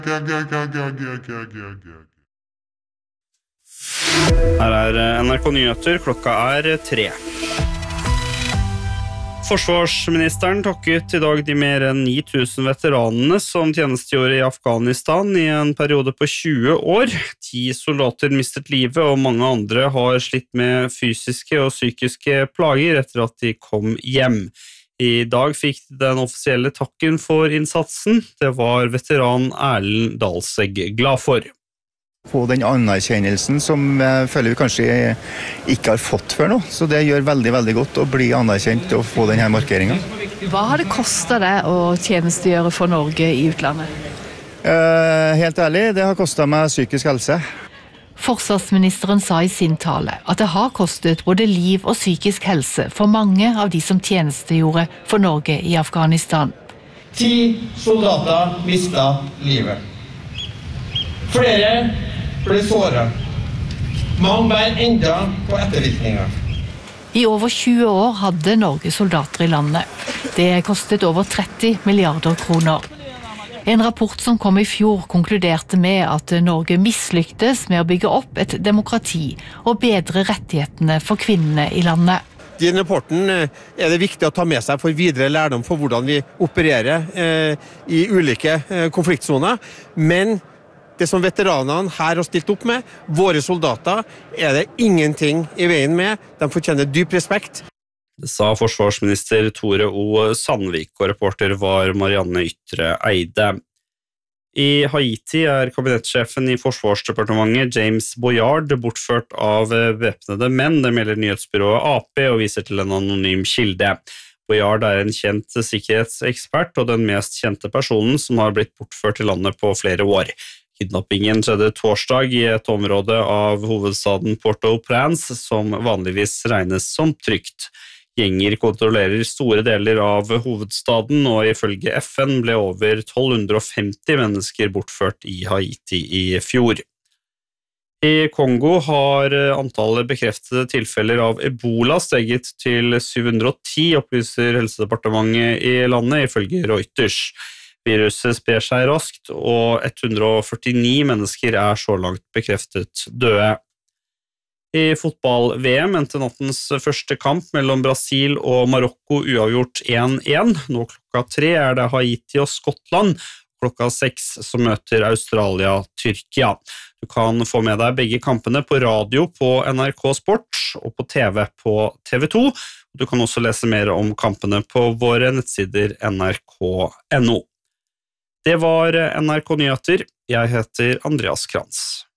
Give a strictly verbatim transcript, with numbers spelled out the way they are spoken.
Her er N R K Nyheter, klokka er tre. Forsvarsministeren takket I dag de mer enn ni tusen veteranene som tjenestegjorde I Afghanistan I en periode på tjue år. Ti soldater mistet livet, og mange andre har slitt med fysiske og psykiske plager etter at de kom hjem. I dag fikk den offisielle takken for innsatsen. Det var veteran Erlend Dalseg glad for. På den anerkjennelsen som jeg føler vi kanskje ikke har fått før nå. Så det gjør veldig, veldig godt å bli anerkjent og få denne markeringen. Hva har det kostet deg å tjenestegjøre for Norge I utlandet? Eh, helt ærlig, det har kostet meg psykisk helse. Forsvarsministeren sa I sin tale at det har kostet både liv og psykisk helse for mange av de som tjenestegjorde for Norge I Afghanistan. Ti soldater mistet livet. Flere ble såret. Mange bærer enda på ettervirkninger. I over tjue år hadde Norge soldater I landet. Det kostet over tretti milliarder kroner. En rapport som kom I fjor konkluderte med at Norge mislyktes med å bygge opp et demokrati og bedre rettighetene for kvinnene I landet. I denne rapporten er det viktig å ta med seg for videre lærdom for hvordan vi opererer eh, I ulike eh, konfliktsoner, men det som veteranene her har stilt opp med, våre soldater, er det ingenting I veien med. De fortjener dyp respekt. Det sa forsvarsminister Tore O. Sandvik, og reporter var Marianne Ytre Eide. I Haiti er kabinettsjefen I Forsvarsdepartementet, James Boyard, bortført av væpnede menn. Det melder nyhetsbyrået A P og viser til en anonym kilde. Boyard er en kjent sikkerhetsekspert og den mest kjente personen som har blitt bortført til landet på flere år. Kidnappingen skjedde torsdag I et område av hovedstaden Port-au-Prince, som vanligvis regnes som trygt. Gjenger kontrollerer store deler av hovedstaden, og ifølge F N ble over tolv hundre og femti mennesker bortført I Haiti I fjor. I Kongo har antallet bekreftede tilfeller av Ebola steget til syv hundre og ti, opplyser Helsedepartementet I landet, ifølge Reuters. Viruset sprer seg raskt, og ett hundre og førtini mennesker er så langt bekreftet døde. I fotball-V M endte nattens første kamp mellom Brasil og Marokko uavgjort én én. Nå klokka tre er det Haiti og Skottland, klokka seks som møter Australia Tyrkia. Du kan få med deg begge kampene på radio på N R K Sport og på T V på T V to. Du kan også lese mer om kampene på våre nettsider N R K punktum no. Det var N R K Nyheter. Jeg heter Andreas Krantz.